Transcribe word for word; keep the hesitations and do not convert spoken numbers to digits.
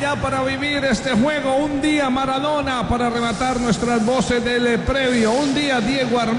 ya para vivir este juego. Un día Maradona para arrebatar nuestras voces del previo. Un día Diego Armando.